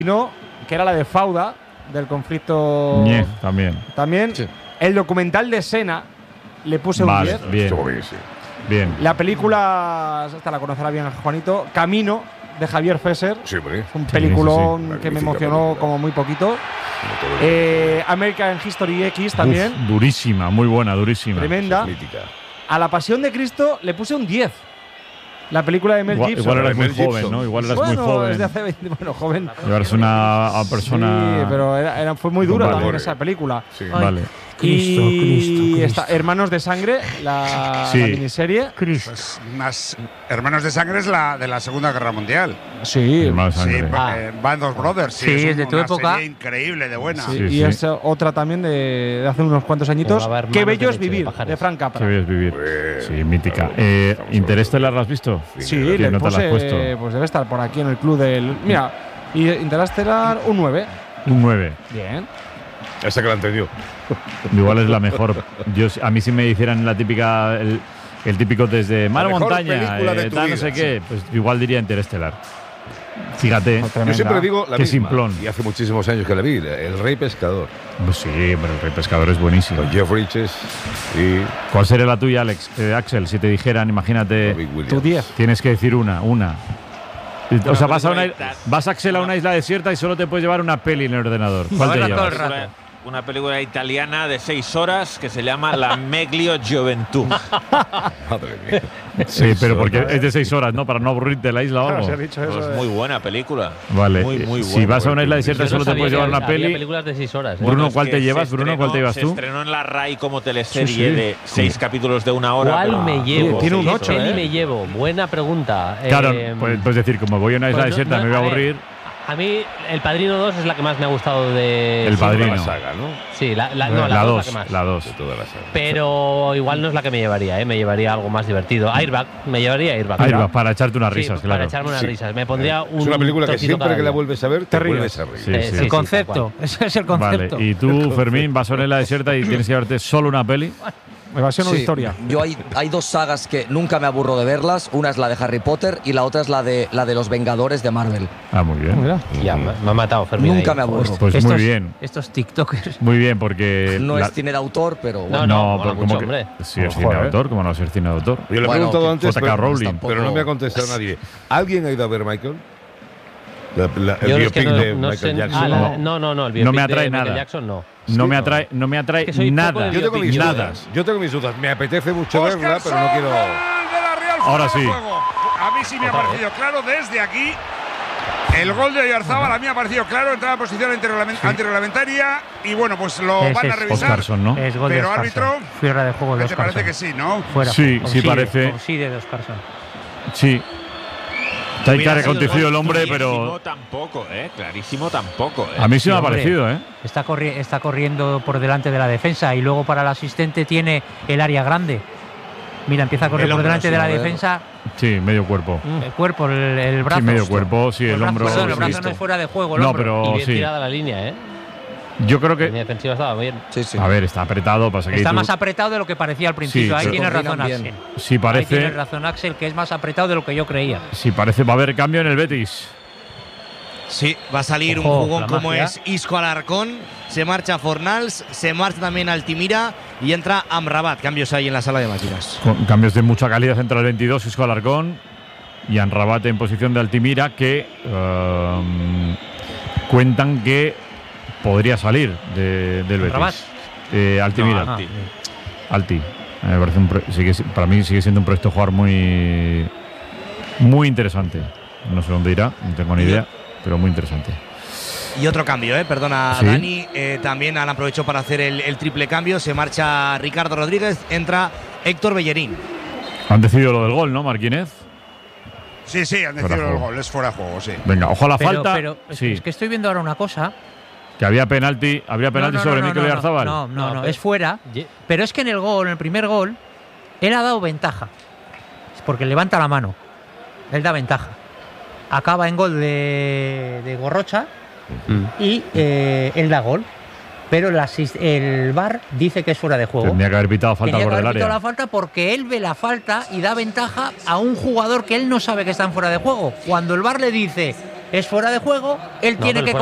que era la de Fauda, del conflicto. También. Sí. El documental de Senna le puse un 10. Bien. La película, esta la conocerá bien Juanito, Camino, de Javier Fesser. Sí, hombre. Un peliculón Sí. que me Magnífica emocionó película. como muy poquito. American History X también. Uf, durísima, muy buena, durísima. Tremenda. Mítica. A La Pasión de Cristo le puse un 10. La película de Mel Gibson. Igual eras muy Mel joven, Gibson. ¿no? Igual eras bueno, muy joven. desde hace 20, bueno, joven. Igual eres una persona. Sí, pero fue muy dura Vale. también esa película. Sí. Vale. Y está Hermanos de Sangre, la miniserie. Pues más Hermanos de Sangre es la de la Segunda Guerra Mundial. Sí. Hermanos de Sí, Sangre. Band of Brothers. Sí, es de tu una época. serie increíble, de buena. Sí, Sí, y sí. es otra también de hace unos cuantos añitos. Jugaba Qué Hermanos bello de es Leche, vivir, de Pajares. de Frank Capra. ¿Qué debes vivir? Sí, mítica. Estamos ¿Interstellar la has visto? Sí, ¿Qué le nota le has puse, puesto? pues debe estar por aquí en el club del. Mira, y Interstellar un 9. Un 9. Bien. Esa que la entendió. Igual es la mejor. A mí si me hicieran la típica el típico desde mar mejor montaña, película de tu no vida, sé qué, pues igual diría Interestelar. Fíjate. Yo siempre digo la Qué misma. simplón. Y hace muchísimos años que la vi. El Rey Pescador. Pues sí, pero el Rey Pescador es buenísimo. Con Jeff Bridges y ¿Cuál sería la tuya, Axel? Si te dijeran, imagínate, Robin Williams. Tu 10. tienes que decir una. O sea, vas Axel a una isla desierta y solo te puedes llevar una peli en el ordenador. ¿Cuál te Verla todo el llevas? rato. Una película italiana de 6 horas que se llama La Meglio Gioventù. Madre mía. Sí, pero porque horas. es de 6 horas, ¿no? Para no aburrirte de la isla o Claro, algo. se ha dicho eso. Pues muy buena película. Vale. Muy, muy Si buena. vas a una isla desierta y Yo solo no te sabía puedes llevar que una había peli. películas de 6 horas. Bruno, es ¿cuál que te se llevas? Bruno, ¿cuál te llevas Se tú? estrenó en la RAI como teleserie Sí, sí. de 6 capítulos de 1 hora. ¿Cuál pero- me llevo? Tiene un ¿Qué 8, peli ¿eh? me llevo? Buena pregunta. Claro, puedes decir, como voy a una isla pues no- desierta, no, me voy a a ver, aburrir. A mí, El Padrino 2 es la que más me ha gustado de. El Toda Padrino. la saga, ¿no? Sí, la La 2 la 2, que más. la 2. De toda la saga. Pero igual no es la que me llevaría, ¿eh? Me llevaría algo más divertido. Airbag, me llevaría Airbag. Ahí vas, para echarte unas Sí, risas, para claro. echarme unas Sí. risas. Me pondría un. Es una película que trocito siempre cada que la día. vuelves a ver, te vuelves a reír. Sí, Sí, sí. sí, El concepto, ese es el Vale, concepto. y tú, Fermín, vas a una isla desierta y tienes que llevarte solo una peli. Evasión o Sí, historia. Yo hay dos sagas que nunca me aburro de verlas. Una es la de Harry Potter y la otra es la de los Vengadores de Marvel. Ah, muy bien. Mira. Ya, me ha matado Fermín. Nunca ahí. me aburro. Pues muy bien. Estos TikTokers. Muy bien, porque. No la- es cine de autor, pero bueno. No, pero mola como mucho, que- hombre. Sí, es Ojo, cine de autor, ¿cómo no va a ser cine de autor? Yo le he Bueno, preguntado que antes, J.K. Rowling. tampoco- pero no me ha contestado nadie. ¿Alguien ha ido a ver Michael? El Yo es biopic que de no Michael sé- Jackson. no, el biopic No me atrae de Michael nada. Jackson no. No me atrae Es que soy poco nada. de Yo tengo mis Nada. dudas. Yo tengo mis dudas. Me apetece mucho Óscar verla, pero no quiero. Sol, gol de la Real Ahora fuera de sí. juego. A mí sí me ha parecido claro desde aquí. El gol de Oyarzábal a mí me ha parecido claro, entrada en posición antirreglamentaria y bueno, pues lo Ese van a es revisar. Oscarson, ¿no? Es gol de Pero Oscarson. árbitro, Fuera de juego de ¿te Oscarson. parece que sí, no? Fuera. Sí, sí parece. Sí, de Oscarson. Sí. Está ahí Hubiera sido acontecido el hombre, clarísimo pero. tampoco, clarísimo tampoco. A mí sí me ha hombre. parecido, ¿eh? Está corriendo por delante de la defensa y luego para el asistente tiene el área grande. Mira, empieza a correr El por hombro, delante sí, de la a ver. defensa. Sí, medio cuerpo. El cuerpo, el brazo. Sí, medio cuerpo, sí, el brazo, hombro. perdón, el sí. brazo no es fuera de juego, el No, hombro. pero Y bien sí. tirada la línea, ¿eh? Yo creo La que. línea defensiva estaba bien. Sí, sí. A ver, está apretado, pasa que Está tú- más apretado de lo que parecía al principio. Ahí pero- tiene razón Combinan Axel. bien. Sí, Ahí parece. tiene razón Axel, que es más apretado de lo que yo creía. Sí, parece. Va a haber cambio en el Betis. Sí, va a salir Ojo, un jugón la como magia. es Isco Alarcón, se marcha Fornals, se marcha también Altimira y entra Amrabat. Cambios ahí en la sala de máquinas. Con cambios de mucha calidad entre el 22, Isco Alarcón y Anrabate en posición de Altimira, que cuentan que podría salir del Betis. ¿Rabat? Altimira. No, Alti. Alti. Me parece para mí sigue siendo un proyecto de jugar muy interesante. No sé dónde irá, no tengo ni idea, pero muy interesante. Y otro cambio, perdona Sí. Dani, también han aprovechado para hacer el triple cambio, se marcha Ricardo Rodríguez, entra Héctor Bellerín. Han decidido lo del gol, ¿no, Marquínez? Sí, sí, han Fuera decidido el juego. gol, es fuera de juego, sí. Venga, ojo a la falta. Pero sí, es que estoy viendo ahora una cosa. que había penalti sobre Mikel Oyarzabal. No, No, es fuera. Ye- Pero es que en el primer gol, él ha dado ventaja. Es porque levanta la mano. Él da ventaja. Acaba en gol de Gorrocha y él da gol. Pero el VAR dice que es fuera de juego. Tendría que haber pitado falta Tenía al que borde haber del pitado área. la falta porque él ve la falta y da ventaja a un jugador que él no sabe que está en fuera de juego. Cuando el VAR le dice es fuera de juego, él No, tiene pero que